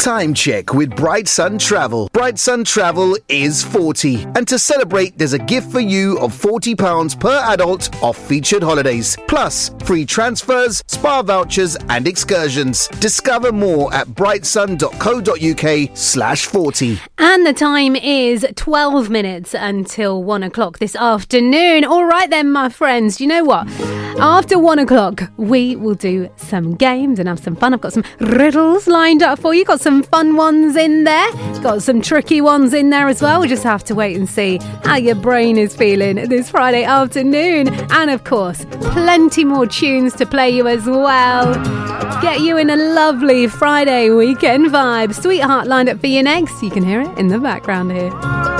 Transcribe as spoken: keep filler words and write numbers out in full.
Time check with Bright Sun Travel. Bright Sun Travel is forty. And to celebrate, there's a gift for you of forty pounds per adult off featured holidays. Plus, free transfers, spa vouchers and excursions. Discover more at brightsun.co.uk slash 40. And the time is twelve minutes until one o'clock this afternoon. All right then, my friends. You know what? After one o'clock, we will do some games and have some fun. I've got some riddles lined up for you. Got some fun ones in there. Got some tricky ones in there as well. We'll just have to wait and see how your brain is feeling this Friday afternoon. And of course, plenty more tunes to play you as well. Get you in a lovely Friday weekend vibe. Sweetheart lined up for you next. You can hear it in the background here.